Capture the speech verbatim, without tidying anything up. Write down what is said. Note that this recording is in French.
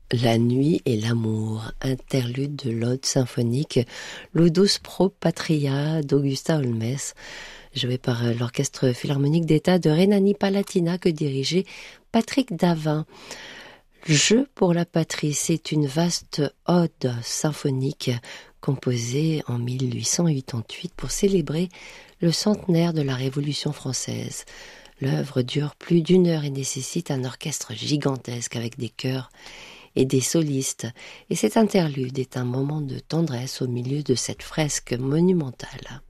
La nuit et l'amour, interlude de l'ode symphonique Ludus pro Patria d'Augustin Holmès, joué par l'Orchestre Philharmonique d'État de Rhénanie-Palatinat que dirigeait Patrick Davin. Jeu pour la patrie, c'est une vaste ode symphonique composée en mille huit cent quatre-vingt-huit pour célébrer le centenaire de la Révolution française. L'œuvre dure plus d'une heure et nécessite un orchestre gigantesque avec des chœurs et des solistes. Et cet interlude est un moment de tendresse au milieu de cette fresque monumentale.